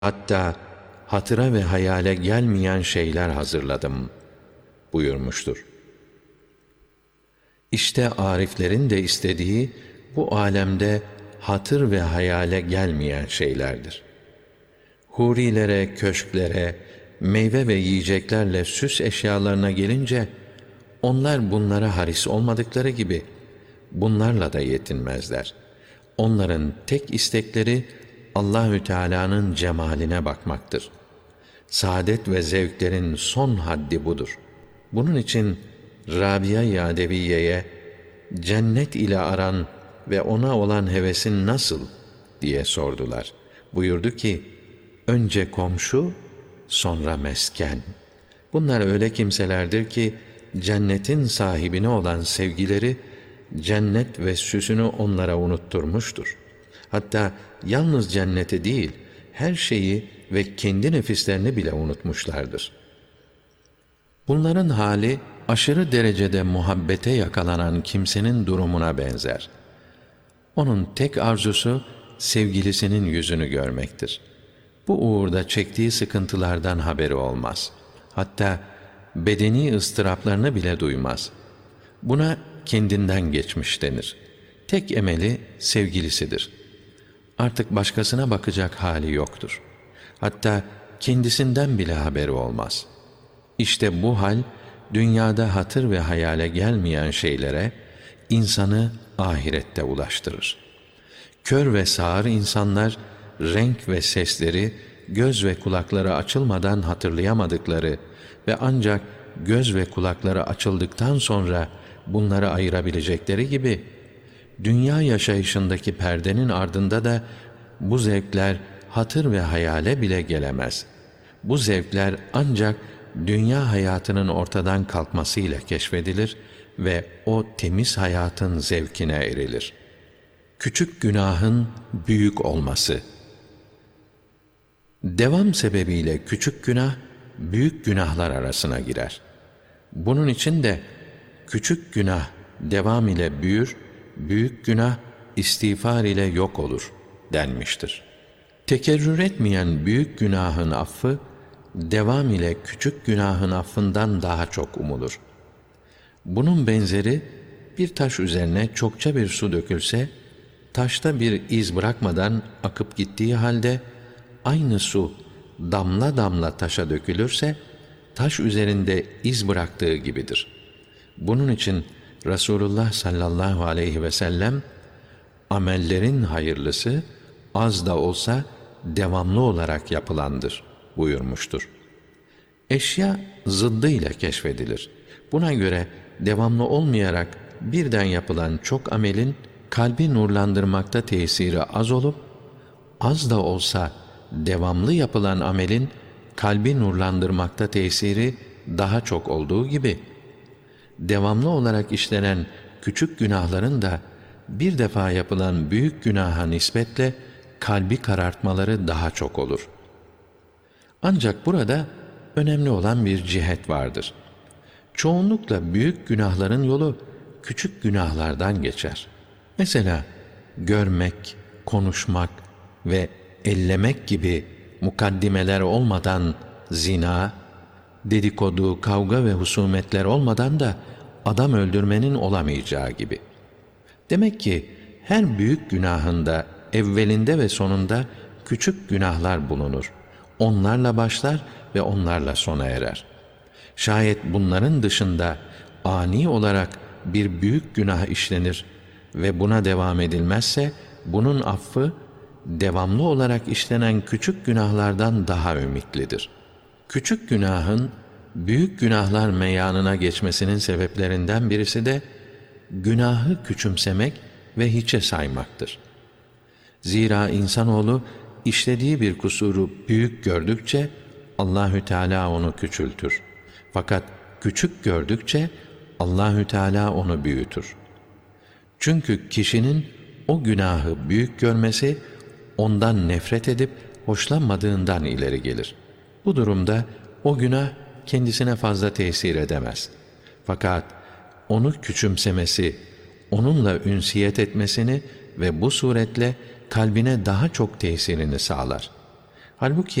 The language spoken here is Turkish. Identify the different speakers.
Speaker 1: Hatta hatıra ve hayale gelmeyen şeyler hazırladım buyurmuştur. İşte ariflerin de istediği bu alemde hatır ve hayale gelmeyen şeylerdir. Hurilere, köşklere, meyve ve yiyeceklerle süs eşyalarına gelince, onlar bunlara haris olmadıkları gibi bunlarla da yetinmezler. Onların tek istekleri Allahü Teala'nın cemaline bakmaktır. Saadet ve zevklerin son haddi budur. Bunun için Rabia-i Adeviye'ye cennet ile aran ve ona olan hevesin nasıl diye sordular. Buyurdu ki, önce komşu, sonra mesken. Bunlar öyle kimselerdir ki cennetin sahibine olan sevgileri cennet ve süsünü onlara unutturmuştur. Hatta yalnız cenneti değil, her şeyi ve kendi nefislerini bile unutmuşlardır. Bunların hali aşırı derecede muhabbete yakalanan kimsenin durumuna benzer. Onun tek arzusu sevgilisinin yüzünü görmektir. Bu uğurda çektiği sıkıntılardan haberi olmaz. Hatta bedeni ıstıraplarını bile duymaz. Buna kendinden geçmiş denir. Tek emeli sevgilisidir. Artık başkasına bakacak hali yoktur. Hatta kendisinden bile haberi olmaz. İşte bu hal, dünyada hatır ve hayale gelmeyen şeylere, insanı ahirette ulaştırır. Kör ve sağır insanlar, renk ve sesleri, göz ve kulakları açılmadan hatırlayamadıkları ve ancak göz ve kulakları açıldıktan sonra bunları ayırabilecekleri gibi, dünya yaşayışındaki perdenin ardında da bu zevkler hatır ve hayale bile gelemez. Bu zevkler ancak dünya hayatının ortadan kalkmasıyla keşfedilir ve o temiz hayatın zevkine erilir. Küçük günahın büyük olması. Devam sebebiyle küçük günah, büyük günahlar arasına girer. Bunun için de küçük günah devam ile büyür, büyük günah istiğfar ile yok olur denmiştir. Tekerrür etmeyen büyük günahın affı, devam ile küçük günahın affından daha çok umulur. Bunun benzeri, bir taş üzerine çokça bir su dökülse, taşta bir iz bırakmadan akıp gittiği halde, aynı su damla damla taşa dökülürse, taş üzerinde iz bıraktığı gibidir. Bunun için Resulullah sallallahu aleyhi ve sellem, amellerin hayırlısı, az da olsa devamlı olarak yapılandır buyurmuştur. Eşya zıddıyla keşfedilir. Buna göre devamlı olmayarak birden yapılan çok amelin kalbi nurlandırmakta tesiri az olup, az da olsa devamlı yapılan amelin kalbi nurlandırmakta tesiri daha çok olduğu gibi, devamlı olarak işlenen küçük günahların da bir defa yapılan büyük günaha nispetle kalbi karartmaları daha çok olur. Ancak burada önemli olan bir cihet vardır. Çoğunlukla büyük günahların yolu küçük günahlardan geçer. Mesela görmek, konuşmak ve ellemek gibi mukaddimeler olmadan zina, dedikodu, kavga ve husumetler olmadan da adam öldürmenin olamayacağı gibi. Demek ki her büyük günahında evvelinde ve sonunda küçük günahlar bulunur. Onlarla başlar ve onlarla sona erer. Şayet bunların dışında ani olarak bir büyük günah işlenir ve buna devam edilmezse, bunun affı devamlı olarak işlenen küçük günahlardan daha ümitlidir. Küçük günahın büyük günahlar meyanına geçmesinin sebeplerinden birisi de günahı küçümsemek ve hiçe saymaktır. Zira insanoğlu işlediği bir kusuru büyük gördükçe Allahü Teala onu küçültür. Fakat küçük gördükçe Allahü Teala onu büyütür. Çünkü kişinin o günahı büyük görmesi ondan nefret edip hoşlanmadığından ileri gelir. Bu durumda o günah kendisine fazla tesir edemez. Fakat onu küçümsemesi, onunla ünsiyet etmesini ve bu suretle kalbine daha çok tesirini sağlar. Halbuki